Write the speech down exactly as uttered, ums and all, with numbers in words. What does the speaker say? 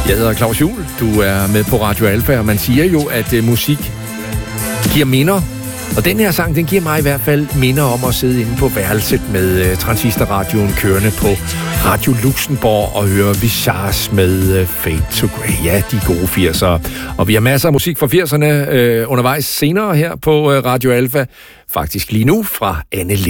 Jeg hedder Claus Juhl. Du er med på Radio Alfa, og man siger jo, at uh, musik giver minder. Og den her sang, den giver mig i hvert fald minder om at sidde inde på værelset med uh, transistorradioen kørende på Radio Luxembourg og høre Visage med uh, Fade to Grey. Ja, de gode firsere. Og vi har masser af musik fra firserne uh, undervejs senere her på uh, Radio Alfa. Faktisk lige nu fra Anne